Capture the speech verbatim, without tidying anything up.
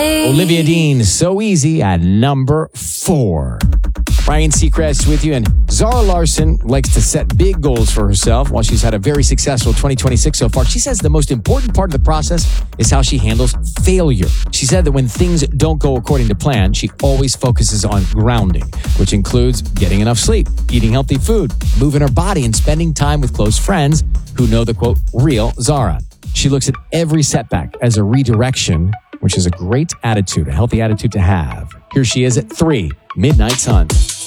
Olivia Dean, So Easy at number four. Ryan Seacrest with you, and Zara Larsson likes to set big goals for herself. While she's had a very successful twenty twenty-six so far, she says the most important part of the process is how she handles failure. She said that when things don't go according to plan, she always focuses on grounding, which includes getting enough sleep, eating healthy food, moving her body, and spending time with close friends who know the, quote, real Zara. She looks at every setback as a redirection, which is a great attitude, a healthy attitude to have. Here she is at three, Midnight Sun.